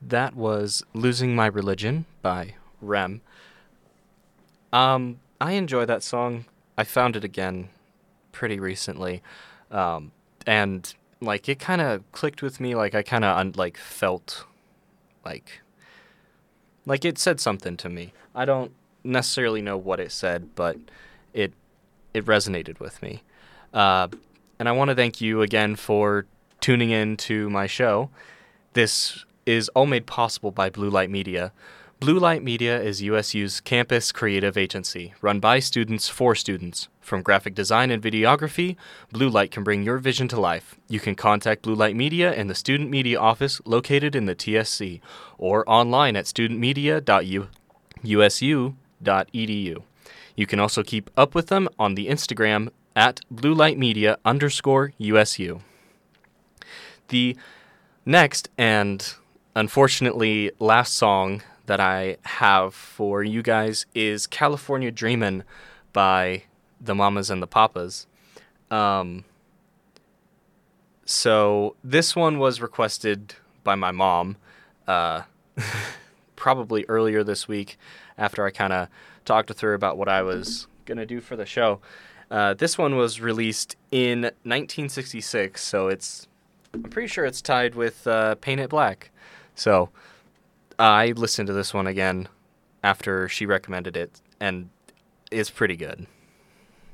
That was Losing My Religion by Rem. I enjoy that song. I found it again pretty recently. Um, and like it kind of clicked with me, like I kind of felt like it said something to me. I don't necessarily know what it said, but it it resonated with me. Uh, and I want to thank you again for tuning in to my show. This is all made possible by Blue Light Media. Blue Light Media is USU's campus creative agency, run by students for students. From graphic design and videography, Blue Light can bring your vision to life. You can contact Blue Light Media in the Student Media Office located in the TSC or online at studentmedia.usu.edu. You can also keep up with them on the Instagram at bluelightmedia_USU. The next and unfortunately last song that I have for you guys is California Dreamin' by the Mamas and the Papas. So this one was requested by my mom probably earlier this week after I kind of talked with her about what I was going to do for the show. This one was released in 1966, so I'm pretty sure it's tied with Paint It Black. So I listened to this one again after she recommended it, and it's pretty good.